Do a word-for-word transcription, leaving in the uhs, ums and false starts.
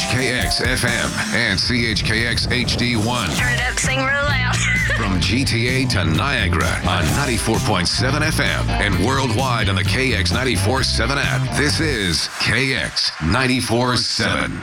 K X F M and C H K X H D one. Turn it up, sing real loud. From G T A to Niagara on ninety-four point seven F M and worldwide on the K X ninety-four point seven app. This is K X ninety-four point seven.